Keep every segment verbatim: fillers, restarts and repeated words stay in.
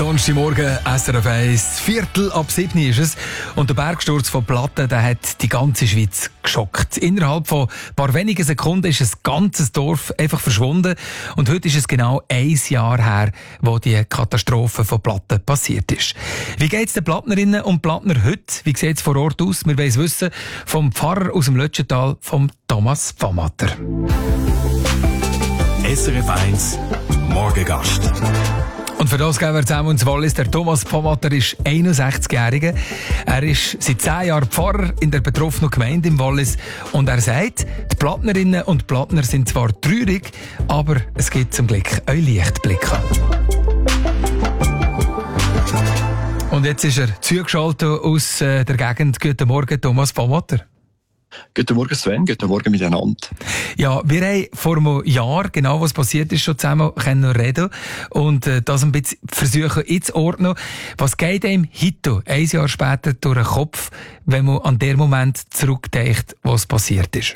Donnerstagmorgen, S R F eins, Viertel ab sieben ist es. Und der Bergsturz von Platten, der hat die ganze Schweiz geschockt. Innerhalb von ein paar wenigen Sekunden ist ein ganzes Dorf einfach verschwunden. Und heute ist es genau ein Jahr her, wo die Katastrophe von Platten passiert ist. Wie geht es den Plattnerinnen und Plattner heute? Wie sieht es vor Ort aus? Wir wollen es wissen vom Pfarrer aus dem Lötschental, vom Thomas Pfammatter. S R F eins Morgengast. Und für das gehen wir zusammen ins Wallis. Der Thomas Pfammatter ist einundsechzigjähriger. Er ist seit zehn Jahren Pfarrer in der betroffenen Gemeinde im Wallis. Und er sagt, die Plattnerinnen und Plattner sind zwar traurig, aber es gibt zum Glück auch Lichtblicke. Und jetzt ist er zugeschaltet aus äh, der Gegend. Guten Morgen, Thomas Pfammatter. Guten Morgen Sven, guten Morgen miteinander. Ja, wir haben vor einem Jahr, genau was passiert ist, schon zusammen können reden und äh, das ein bisschen versuchen einzuordnen. Was geht einem heute, ein Jahr später, durch den Kopf, wenn man an den Moment zurückdenkt, was passiert ist?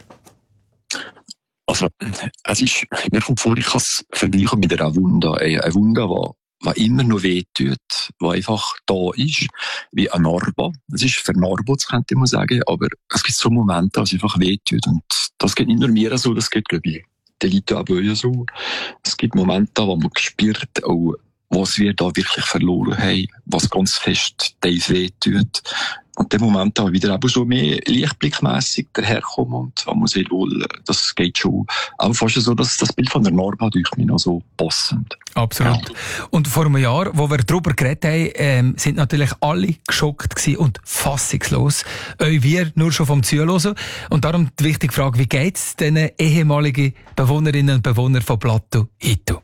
Also, es ist, mir kommt vor, ich kann es vergleichen mit einer Wunde. Eine Wunde, die was immer noch wehtut, was einfach da ist, wie ein Narbe. Es ist vernarbelt, könnte man sagen, aber es gibt so Momente, wo es einfach wehtut. Und das geht nicht nur mir so, das geht, glaube ich, den Leuten auch so. Es gibt Momente, wo man spürt, auch, was wir da wirklich verloren haben, was ganz fest tief wehtut. Und der Moment da wieder aber so mehr lichtblickmässig daherkommen und man muss sehen, wohl, das geht schon auch fast so, dass das Bild von der Narbe durch mich noch so passend. Absolut. Ja. Und vor einem Jahr, wo wir darüber geredet haben, ähm, sind natürlich alle geschockt gewesen und fassungslos. Auch wir nur schon vom Zuhören. Und darum die wichtige Frage, wie geht es den ehemaligen Bewohnerinnen und Bewohnern von Plateau heute?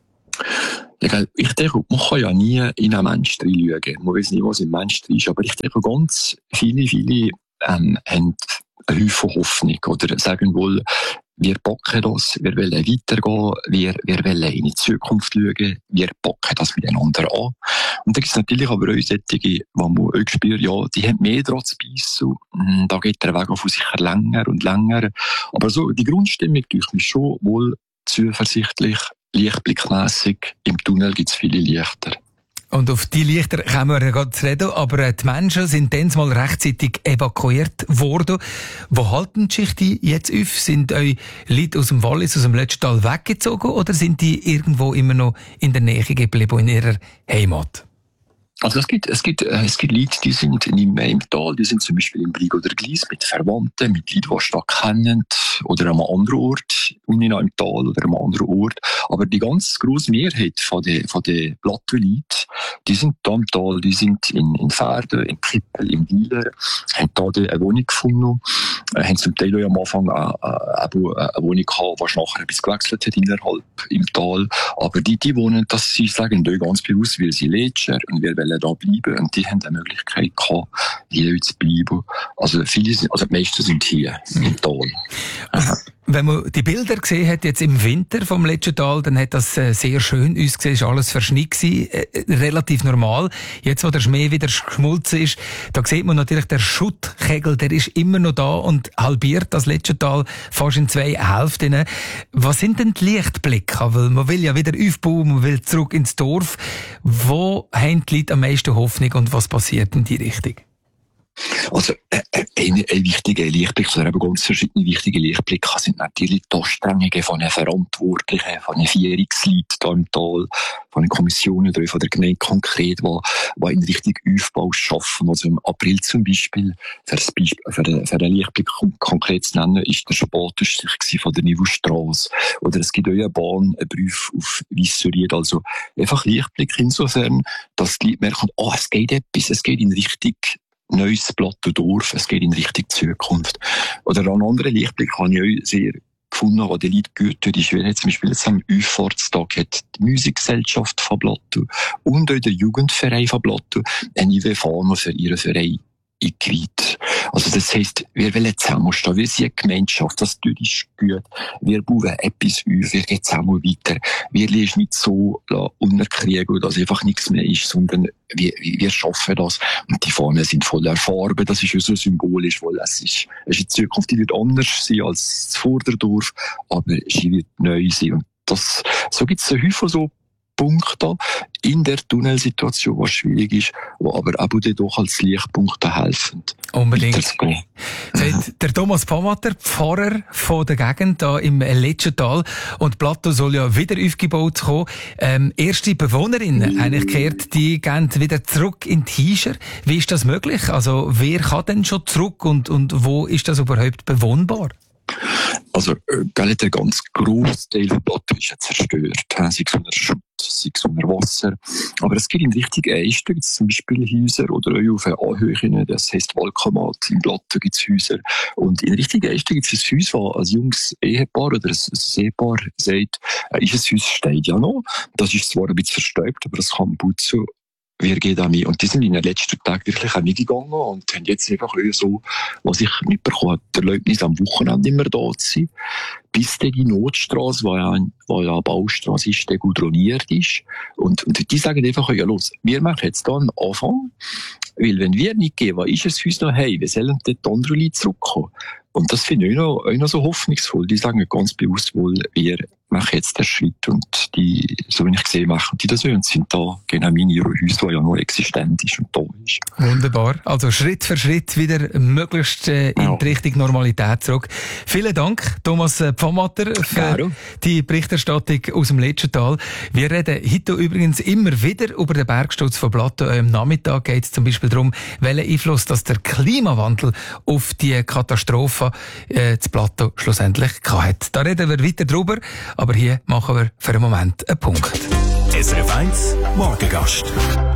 Ja, ich denke, man kann ja nie in einen Menschen reinschauen. Man weiß nicht, was im Menschen ist. Aber ich denke, ganz viele, viele ähm, haben einen Haufen Hoffnung. Oder sagen wohl, wir packen das, wir wollen weitergehen, wir, wir wollen in die Zukunft schauen, wir packen das miteinander an. Und da gibt es natürlich aber auch solche, wo man auch spürt, ja, die haben mehr dran zu beißen. Da geht der Weg auf sicher länger und länger. Aber so, die Grundstimmung durch mich schon wohl zuversichtlich. Lichtblickmässig, im Tunnel gibt es viele Lichter. Und auf die Lichter kommen wir ja gerade zu reden, aber die Menschen sind dann mal rechtzeitig evakuiert worden. Wo halten die Schichten jetzt auf? Sind euch Leute aus dem Wallis, aus dem Lötschental weggezogen oder sind die irgendwo immer noch in der Nähe geblieben, in ihrer Heimat? Also es gibt, es gibt, es gibt Leute, die sind nicht mehr im Tal, die sind zum Beispiel im Brig oder Gleis mit Verwandten, mit Leuten, die die Stadt kennen, oder an einem anderen Ort, unten im Tal oder an einem anderen Ort. Aber die ganz grosse Mehrheit von den, von den Plattleuten, die sind da im Tal, die sind in, in Pferden, in Kippel, in Weiler, haben da eine Wohnung gefunden, haben zum Teil auch am Anfang eine, eine, eine Wohnung gehabt, die nachher etwas gewechselt hat innerhalb im Tal. Aber die, die wohnen, das sie sagen da ganz bewusst, weil sie Letscher und wir wollen da bleiben. Und die haben die Möglichkeit gehabt, hier zu bleiben. Also viele sind, also die meisten sind hier im Tal. Aha. Wenn man die Bilder gesehen hat, jetzt im Winter vom Lötschental, dann hat das äh, sehr schön ausgesehen, ist alles verschneit gewesen, äh, relativ normal. Jetzt, wo der Schnee wieder geschmolzen ist, da sieht man natürlich, der Schuttkegel, der ist immer noch da und halbiert das Lötschental fast in zwei Hälften. Was sind denn die Lichtblicke? Weil man will ja wieder aufbauen, man will zurück ins Dorf. Wo haben die Leute am meisten Hoffnung und was passiert in die Richtung? Also, äh, ein, ein wichtiger Lichtblick, oder eben ganz verschiedene wichtige Lichtblicke sind natürlich die Anstrengungen von den Verantwortlichen, von den Vierungsleuten hier im Tal, von den Kommissionen oder von der Gemeinde konkret, die, die in Richtung Aufbau schaffen. Also im April zum Beispiel, für, das Beispiel, für, den, für den Lichtblick konkret zu nennen, ist der Spatenstich von der Niveaustrasse. Oder es gibt auch eine Bahn, einen Brief auf Wisseried. Also einfach Lichtblick insofern, dass die Leute merken, oh, es geht etwas, es geht in Richtung neues Plattendorf, es geht in Richtung Zukunft. Oder an anderen Lichtblick habe ich auch sehr gefunden, was die Leute gut tut, ist, wir zum Beispiel jetzt am Auffahrtstag hat die Musikgesellschaft von Plateau und auch der Jugendverein von Plateau eine I W-Fahne für ihren Verein eingeweiht. Also das heisst, wir wollen zusammenstehen, wir sind eine Gemeinschaft, das tut uns gut. Wir bauen etwas auf, wir gehen zusammen weiter. Wir lassen nicht so unterkriegen, dass einfach nichts mehr ist, sondern wir, wir schaffen das. Und die Fahnen sind voller Farben, das ist ja so symbolisch, weil es ist, es ist in Zukunft, die wird anders sein als das Vorderdorf, aber sie wird neu sein. Und das, so gibt es einen Haufen so Punkte in der Tunnelsituation, was schwierig ist, wo aber auch doch als Lichtpunkte helfen. Unbedingt. Sagt der Thomas Pfammatter, Pfarrer von der Gegend da im Letschental. Und Plateau soll ja wieder aufgebaut kommen. Ähm, erste Bewohnerinnen, eigentlich gehört, die gehen wieder zurück in die Hiescher. Wie ist das möglich? Also, wer kann denn schon zurück und, und wo ist das überhaupt bewohnbar? Also, äh, der ganz grosse Teil von Plateau ist ja zerstört. Sei es unter Schutt, sei es unter Wasser. Aber es gibt in Richtung Eister, gibt's zum Beispiel Häuser oder auch auf Anhöhen, das heisst Walkamat. In Plateau gibt es Häuser. Und in Richtung Eister gibt es ein Haus, wo ein junges Ehepaar oder ein, ein Ehepaar sagt, äh, ist ein Haus steht ja noch. Das ist zwar ein bisschen verstäubt, aber das kann putzen. Wir gehen auch mit. Und die sind in den letzten Tagen wirklich auch mitgegangen und haben jetzt einfach so, was ich mitbekommen habe, die Leute am Wochenende immer da zu sein, bis dann die Notstrasse, die ja, die ja eine Baustrasse ist, dann gudroniert ist. Und, und die sagen einfach, ja los, wir machen jetzt da einen Anfang, weil wenn wir nicht gehen, was ist es für uns noch, hey, wir sollen dort die anderen Leute zurückkommen. Und das finde ich auch noch, auch noch so hoffnungsvoll. Die sagen ganz bewusst wohl, wir machen jetzt den Schritt und die, so wie ich gesehen, machen die das und sind da genau meine Häuser, die ja noch existent ist und da ist. Wunderbar. Also Schritt für Schritt wieder möglichst äh, in ja. die Richtung Normalität zurück. Vielen Dank, Thomas Pfammatter, für Claro. die Berichterstattung aus dem Letschental. Wir reden heute übrigens immer wieder über den Bergsturz von Plateau. Am Nachmittag geht es zum Beispiel darum, welchen Einfluss dass der Klimawandel auf die Katastrophe äh, das Plateau schlussendlich hat. Da reden wir weiter drüber. Aber hier machen wir für einen Moment einen Punkt. S R F eins Morgengast.